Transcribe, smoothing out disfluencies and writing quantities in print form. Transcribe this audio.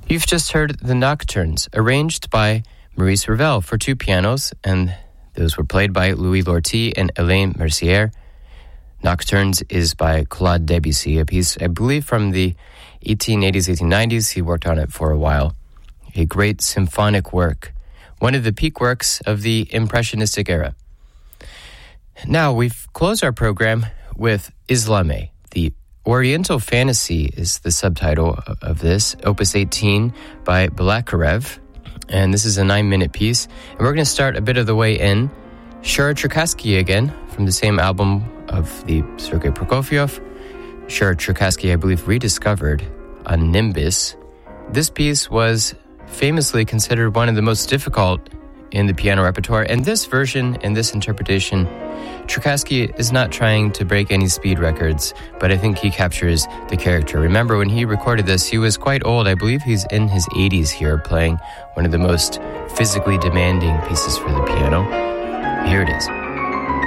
You've just heard the Nocturnes, arranged by Maurice Ravel for two pianos, and those were played by Louis Lortie and Hélène Mercier. Nocturnes is by Claude Debussy, a piece, I believe, from the 1880s, 1890s. He worked on it for a while. A great symphonic work, one of the peak works of the Impressionistic era. Now, we've closed our program with Islamé. The Oriental Fantasy is the subtitle of this, Opus 18 by Balakarev. And this is a 9-minute piece. And we're going to start a bit of the way in. Shura Cherkassky again, from the same album of the Sergei Prokofiev. Shura Cherkassky, I believe, rediscovered on Nimbus. This piece was famously considered one of the most difficult in the piano repertoire. And this version and this interpretation, Cherkassky is not trying to break any speed records, but I think he captures the character. Remember, when he recorded this, he was quite old. I believe he's in his 80s here, playing one of the most physically demanding pieces for the piano. Here it is.